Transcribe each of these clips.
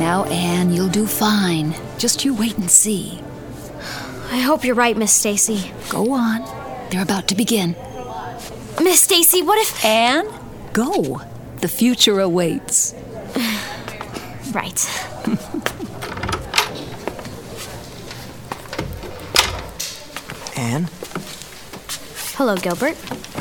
Now, Anne, you'll do fine. Just you wait and see. I hope you're right, Miss Stacy. Go on. They're about to begin. Miss Stacy, what if... Anne, go. The future awaits. Right. Anne? Hello, Gilbert.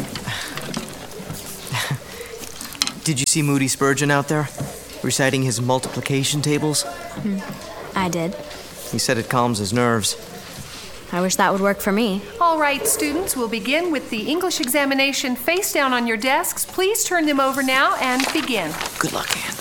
Did you see Moody Spurgeon out there, reciting his multiplication tables? I did. He said it calms his nerves. I wish that would work for me. All right, students, we'll begin with the English examination face down on your desks. Please turn them over now and begin. Good luck, Anne.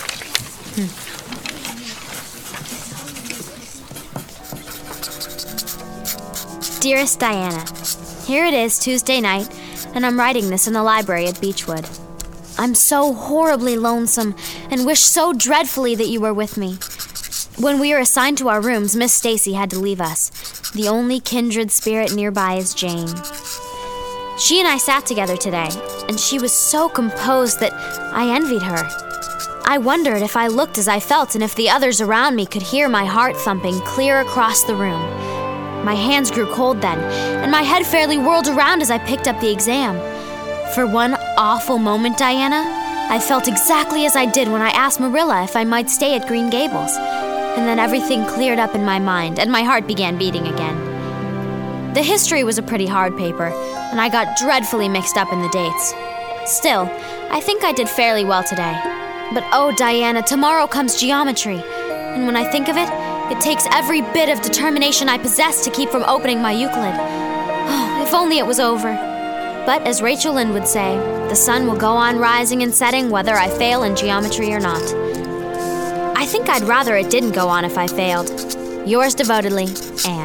Dearest Diana, here it is Tuesday night, and I'm writing this in the library at Beechwood. I'm so horribly lonesome and wish so dreadfully that you were with me. When we were assigned to our rooms, Miss Stacy had to leave us. The only kindred spirit nearby is Jane. She and I sat together today, and she was so composed that I envied her. I wondered if I looked as I felt and if the others around me could hear my heart thumping clear across the room. My hands grew cold then, and my head fairly whirled around as I picked up the exam. For one awful moment, Diana, I felt exactly as I did when I asked Marilla if I might stay at Green Gables. And then everything cleared up in my mind, and my heart began beating again. The history was a pretty hard paper, and I got dreadfully mixed up in the dates. Still, I think I did fairly well today. But oh, Diana, tomorrow comes geometry. And when I think of it, it takes every bit of determination I possess to keep from opening my Euclid. Oh, if only it was over. But as Rachel Lynde would say, the sun will go on rising and setting whether I fail in geometry or not. I think I'd rather it didn't go on if I failed. Yours devotedly, Anne.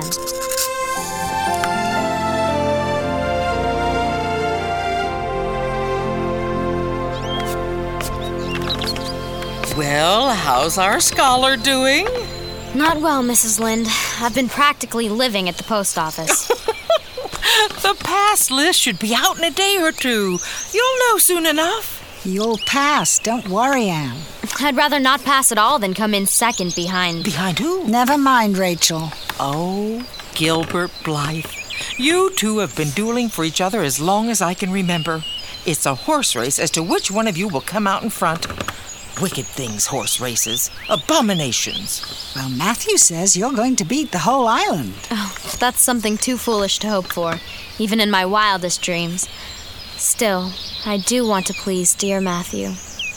Well, how's our scholar doing? Not well, Mrs. Lynde. I've been practically living at the post office. The pass list should be out in a day or two. You'll know soon enough. You'll pass. Don't worry, Anne. I'd rather not pass at all than come in second behind. Behind who? Never mind, Rachel. Oh, Gilbert Blythe. You two have been dueling for each other as long as I can remember. It's a horse race as to which one of you will come out in front. Wicked things, horse races. Abominations. Well, Matthew says you're going to beat the whole island. Oh, that's something too foolish to hope for, even in my wildest dreams. Still, I do want to please dear Matthew.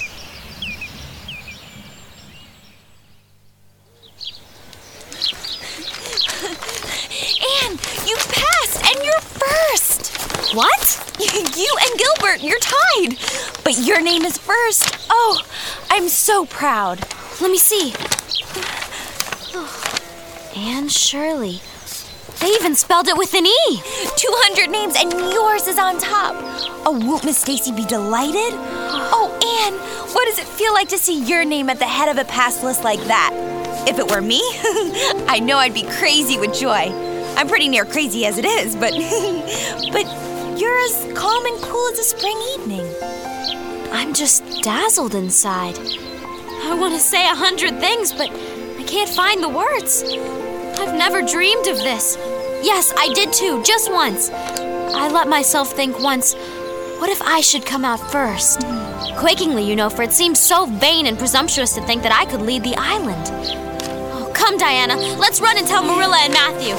Anne, you passed and you're first. What? You and Gilbert, you're tied. But your name is first. Oh, I'm so proud. Let me see. Oh, Anne Shirley. They even spelled it with an E. 200 names and yours is on top. Oh, won't Miss Stacy be delighted? Oh, Anne, what does it feel like to see your name at the head of a pass list like that? If it were me, I know I'd be crazy with joy. I'm pretty near crazy as it is, but you're as calm and cool as a spring evening. I'm just dazzled inside. I want to say 100 things, but I can't find the words. I've never dreamed of this. Yes, I did too, just once. I let myself think once, what if I should come out first? Quakingly, you know, for it seemed so vain and presumptuous to think that I could lead the island. Oh, come, Diana, let's run and tell Marilla and Matthew.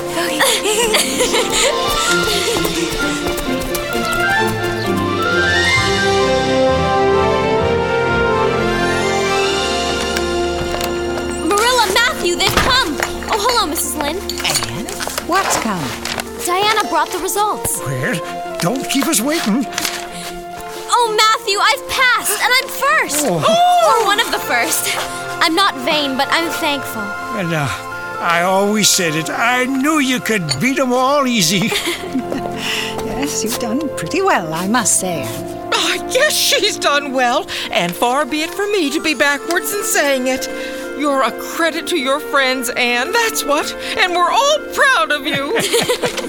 Marilla, Matthew, they've come. Oh, hello, Mrs. Lynde. Anne? What's come? Diana brought the results. Well, don't keep us waiting. Oh, Matthew, I've passed, and I'm first. Or one of the first. I'm not vain, but I'm thankful. And I always said it. I knew you could beat 'em all easy. Yes, you've done pretty well, I must say. Oh, yes, she's done well, and far be it from me to be backwards in saying it. You're a credit to your friends, Anne, that's what, and we're all proud of you.